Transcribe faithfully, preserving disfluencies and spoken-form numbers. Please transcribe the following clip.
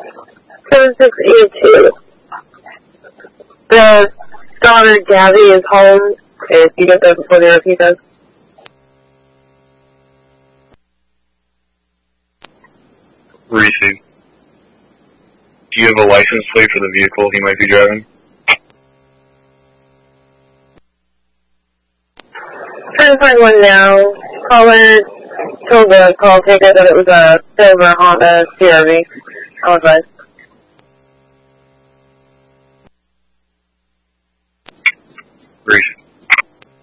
seven six eight two. The daughter Gabby is home. If you get that before they repeat us. Receive. Do you have a license plate for the vehicle he might be driving? Trying to find one now. Caller told the call taker that it was a silver Honda C R V. I was like, Receive.